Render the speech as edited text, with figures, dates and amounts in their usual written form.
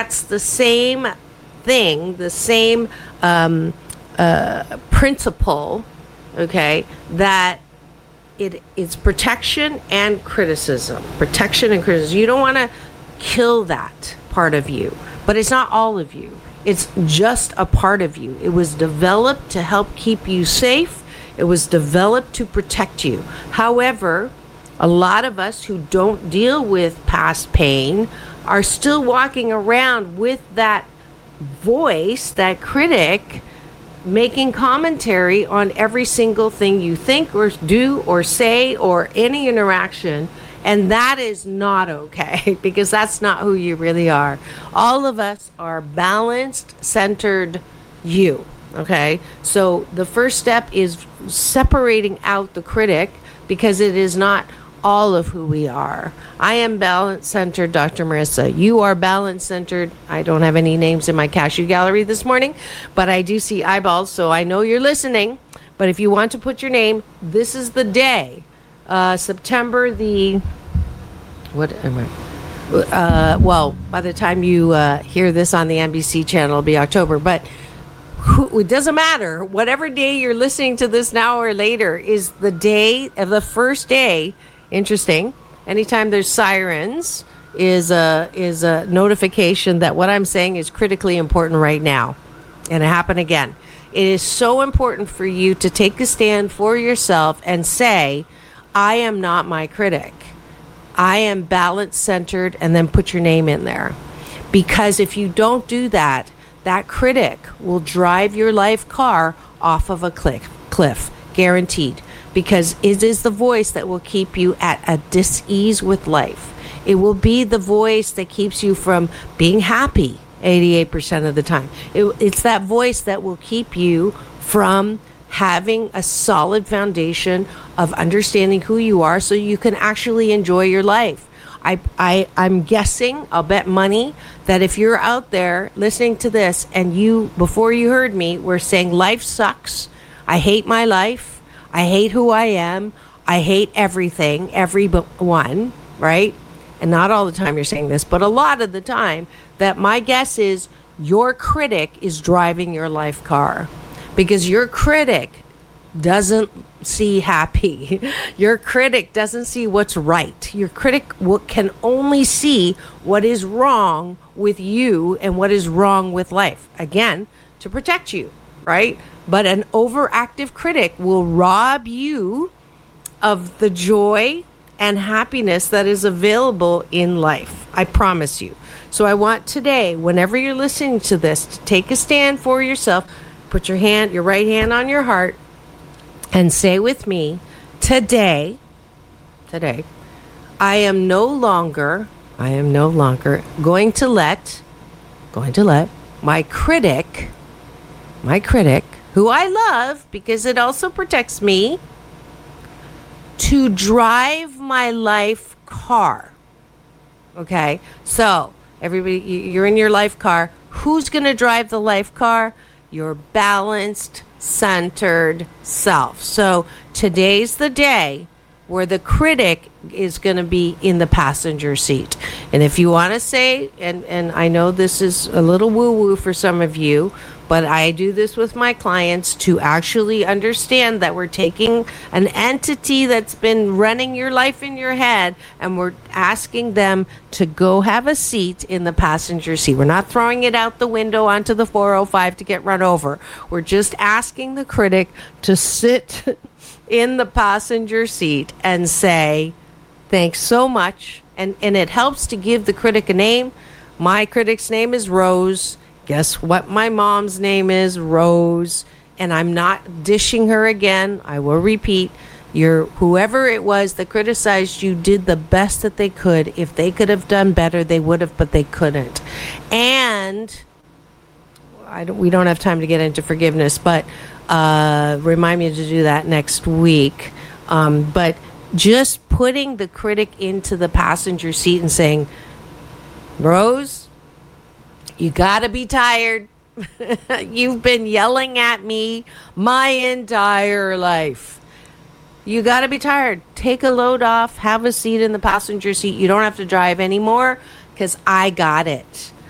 that's the same thing, the same principle, okay, that it's protection and criticism. Protection and criticism. You don't want to kill that part of you, but it's not all of you. It's just a part of you. It was developed to help keep you safe. It was developed to protect you. However, a lot of us who don't deal with past pain are still walking around with that voice, that critic, making commentary on every single thing you think or do or say or any interaction. And that is not okay, because that's not who you really are. All of us are balanced, centered you, okay? So the first step is separating out the critic, because it is not all of who we are. I am balance-centered, Dr. Marissa. You are balance-centered. I don't have any names in my cashew gallery this morning, but I do see eyeballs, so I know you're listening. But if you want to put your name, this is the day. September the... What am I? Well, by the time you hear this on the NBC channel, it'll be October. But it doesn't matter. Whatever day you're listening to this now or later is the day of the first day. Interesting. Anytime there's sirens is a notification that what I'm saying is critically important right now. And it happened again. It is so important for you to take a stand for yourself and say, I am not my critic. I am balance-centered, and then put your name in there. Because if you don't do that, that critic will drive your life car off of a cliff, guaranteed. Because it is the voice that will keep you at a dis-ease with life. It will be the voice that keeps you from being happy 88% of the time. It's that voice that will keep you from having a solid foundation of understanding who you are, so you can actually enjoy your life. I'm guessing, I'll bet money, that if you're out there listening to this and you, before you heard me, were saying life sucks, I hate my life, I hate who I am, I hate everything, everyone, right? And not all the time you're saying this, but a lot of the time, that my guess is your critic is driving your life car. Because your critic doesn't see happy. Your critic doesn't see what's right. Your critic can only see what is wrong with you and what is wrong with life. Again, to protect you, right? But an overactive critic will rob you of the joy and happiness that is available in life. I promise you. So I want today, whenever you're listening to this, to take a stand for yourself. Put your right hand on your heart, and say with me, today, I am no longer going to let my critic, who I love because it also protects me, to drive my life car. Okay? So, everybody, you're in your life car. Who's going to drive the life car? Your balanced, centered self. So today's the day where the critic is going to be in the passenger seat. And if you want to say, and I know this is a little woo-woo for some of you, but I do this with my clients to actually understand that we're taking an entity that's been running your life in your head, and we're asking them to go have a seat in the passenger seat. We're not throwing it out the window onto the 405 to get run over. We're just asking the critic to sit in the passenger seat and say, thanks so much. And it helps to give the critic a name. My critic's name is Rose. Guess what my mom's name is? Rose. And I'm not dishing her again. I will repeat. Whoever it was that criticized you did the best that they could. If they could have done better, they would have, but they couldn't. And we don't have time to get into forgiveness, but remind me to do that next week. But just putting the critic into the passenger seat and saying, Rose, you gotta be tired. You've been yelling at me my entire life. You gotta be tired. Take a load off. Have a seat in the passenger seat. You don't have to drive anymore because I got it.